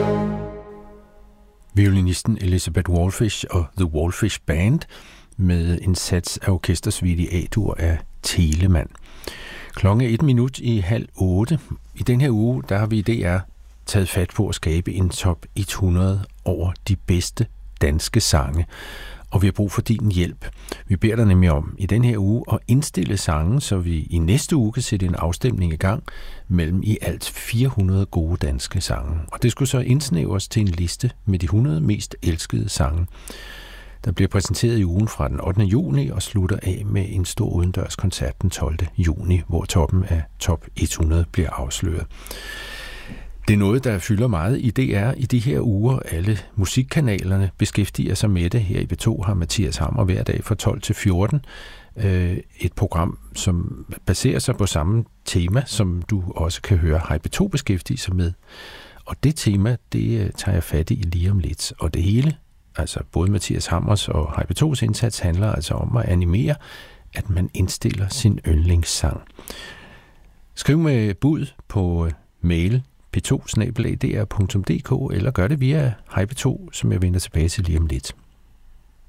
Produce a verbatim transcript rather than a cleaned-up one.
Violinisten Elizabeth Wallfish og The Wallfish Band med en sats af orkestersuite i A-dur af Telemann. Klokken er et minut i halv otte. I den her uge, der har vi i D R taget fat på at skabe en top hundrede over de bedste danske sange. Og vi har brug for din hjælp. Vi beder dig nemlig om i den her uge at indstille sange, så vi i næste uge kan sætte en afstemning i gang mellem i alt fire hundrede gode danske sange. Og det skulle så indsnævres til en liste med de hundrede mest elskede sange, der bliver præsenteret i ugen fra den ottende juni og slutter af med en stor udendørs koncert den tolvte juni, hvor toppen af top hundrede bliver afsløret. Det er noget, der fylder meget i D R i de her uger. Alle musikkanalerne beskæftiger sig med det. Her i B to har Mathias Hammer hver dag fra tolv til fjorten. Et program, som baserer sig på samme tema, som du også kan høre Hej B to beskæftige sig med. Og det tema, det tager jeg fat i lige om lidt. Og det hele, altså både Mathias Hammers og Hej B tos indsats, handler altså om at animere, at man indstiller sin yndlingssang. Skriv med bud på mail p to snabel-a d r punktum d k eller gør det via Hej B to, som jeg vender tilbage til lige om lidt.